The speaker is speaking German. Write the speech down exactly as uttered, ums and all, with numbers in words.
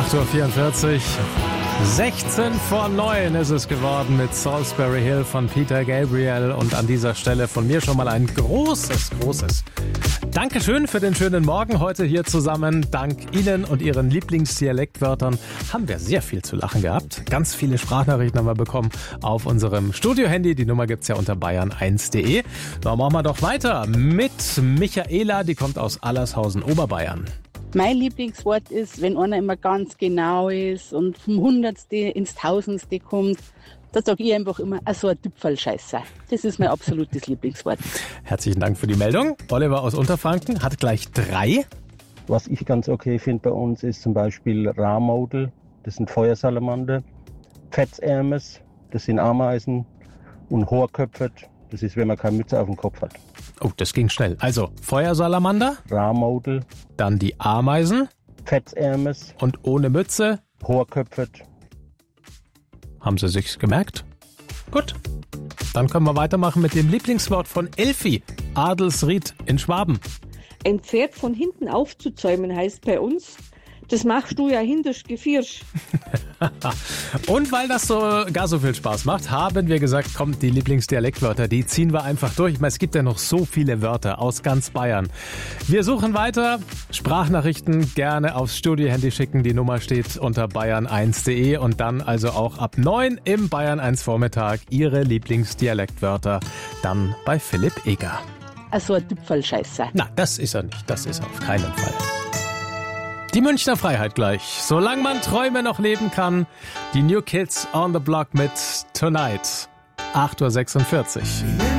acht Uhr vierundvierzig. sechzehn vor neun ist es geworden mit Salisbury Hill von Peter Gabriel. Und an dieser Stelle von mir schon mal ein großes, großes Dankeschön für den schönen Morgen heute hier zusammen. Dank Ihnen und Ihren Lieblingsdialektwörtern haben wir sehr viel zu lachen gehabt. Ganz viele Sprachnachrichten haben wir bekommen auf unserem Studio-Handy. Die Nummer gibt's ja unter bayern eins punkt de. Da machen wir doch weiter mit Michaela, die kommt aus Allershausen, Oberbayern. Mein Lieblingswort ist, wenn einer immer ganz genau ist und vom Hundertste ins Tausendste kommt, da sage ich einfach immer, so ein Tüpfelscheißer. Das ist mein absolutes Lieblingswort. Herzlichen Dank für die Meldung. Oliver aus Unterfranken hat gleich drei. Was ich ganz okay finde bei uns ist zum Beispiel Rahmodel, das sind Feuersalamander, Fetzärmes, das sind Ameisen und Hohrköpfert, das ist, wenn man keine Mütze auf dem Kopf hat. Oh, das ging schnell. Also Feuersalamander, Rahmodel, dann die Ameisen, Fetzärmes und ohne Mütze. Hohrköpfert. Haben Sie sich's gemerkt? Gut, dann können wir weitermachen mit dem Lieblingswort von Elfi, Adelsried in Schwaben. Ein Pferd von hinten aufzuzäumen heißt bei uns, das machst du ja hinterst gefirsch. Und weil das so gar so viel Spaß macht, haben wir gesagt, kommt die Lieblingsdialektwörter, die ziehen wir einfach durch. Ich meine, es gibt ja noch so viele Wörter aus ganz Bayern. Wir suchen weiter. Sprachnachrichten gerne aufs Studio-Handy schicken. Die Nummer steht unter bayern eins punkt de und dann also auch ab neun im Bayern eins Vormittag Ihre Lieblingsdialektwörter. Dann bei Philipp Eger. So ein Tüpfelscheißer. Na, das ist er nicht. Das ist er auf keinen Fall. Die Münchner Freiheit gleich. Solange man Träume noch leben kann. Die New Kids on the Block mit Tonight. acht Uhr sechsundvierzig.